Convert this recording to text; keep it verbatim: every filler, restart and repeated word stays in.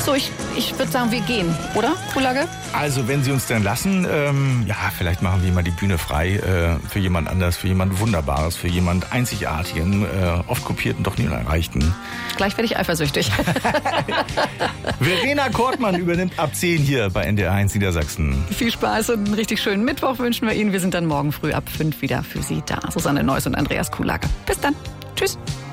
So, ich, ich würde sagen, wir gehen, oder, Kuhlage? Also, wenn Sie uns denn lassen, ähm, ja, vielleicht machen wir mal die Bühne frei äh, für jemand anders, für jemand Wunderbares, für jemand Einzigartigen, äh, oft kopierten, doch nie unerreichten. Gleich werde ich eifersüchtig. Verena Kortmann übernimmt ab zehn hier bei N D R eins Niedersachsen. Viel Spaß und einen richtig schönen Mittwoch wünschen wir Ihnen. Wir sind dann morgen früh ab fünf wieder für Sie da. Susanne Neuss und Andreas Kuhlage. Bis dann. Tschüss.